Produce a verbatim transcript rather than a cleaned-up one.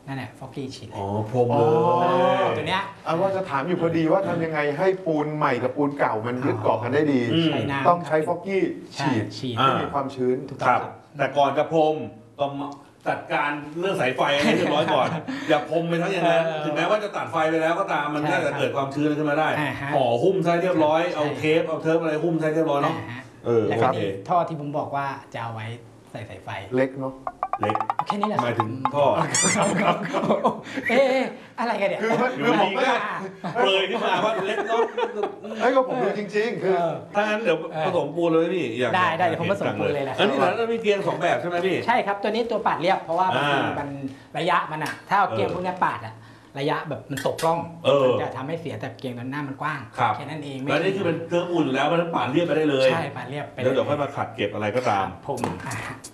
นั่นแหละฟอกกี้ฉีดเลยอ๋อพรมเลยตัวเนี้ยเอาว่าจะถามอยู่พอดีว่าทำยังไงให้ปูนใหม่กับปูนเก่ามันยึดเกาะกันได้ดีต้องใช้ฟอกกี้ฉีดให้มีความชื้นครับแต่ก่อนจะพรมต้องจัดการเรื่องสายไฟให้เรียบร้อยก่อนอย่าพรมไปทั้งอย่างนั้นถึงแม้ว่าจะตัดไฟไปแล้วก็ตามมันก็จะเกิดความชื้นขึ้นมาได้ห่อหุ้มใช้เรียบร้อยเอาเทปเอาเทปอะไรหุ้มใช้เรียบร้อยเนาะเออแล้วก็ท่อที่ผมบอกว่าจะเอาไว้ใส่สายไฟเล็กเนาะเล็กแค่นี้แหละหมายถึงท่อเอ๊ะอะไรกันเนี่ยคือคือผมก็เปรยขึ้นมาว่าเล็กเนาะไอ้ก็ผมดูจริงๆคือถ้างั้นเดี๋ยวผสมปูนเลยพี่อย่างได้ได้เดี๋ยวผมผสมปูนเลยแหละอันนี้แล้วมีเกียงสองแบบใช่ไหมพี่ใช่ครับตัวนี้ตัวปาดเรียบเพราะว่ามันระยะมันอะถ้าเอาเกียงพวกนี้ปาดอะระยะแบบมันตกกล้องมันจะทำให้เสียแต่เกียงด้านหน้ามันกว้างแค่นั้นเองแล้วนี่คือเป็นเครื่องอุ่นอยู่แล้วมันปาดเรียบไปได้เลยใช่ปาดเรียบไปแล้วเดี๋ยวค่อยมาขัดเก็บอะไรก็ตามผม